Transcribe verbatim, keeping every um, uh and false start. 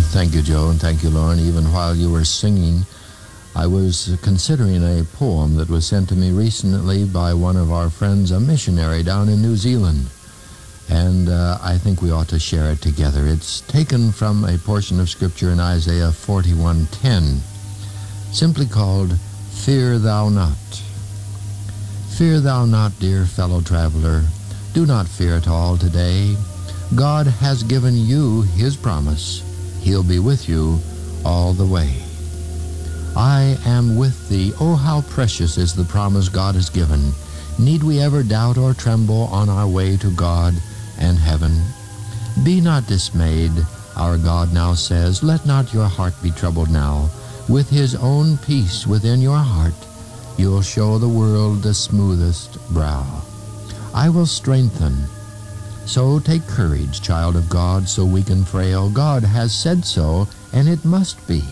Thank you, Joe, and thank you, Lauren. Even while you were singing, I was considering a poem that was sent to me recently by one of our friends, a missionary down in New Zealand. And uh, I think we ought to share it together. It's taken from a portion of Scripture in Isaiah forty-one ten, simply called, Fear Thou Not. Fear thou not, dear fellow traveler. Do not fear at all today. God has given you His promise. He'll be with you all the way. I am with thee. Oh, how precious is the promise God has given. Need we ever doubt or tremble on our way to God and heaven? Be not dismayed, our God now says. Let not your heart be troubled now. With His own peace within your heart, you'll show the world the smoothest brow. I will strengthen. So take courage, child of God, so weak and frail. God has said so, and it must be.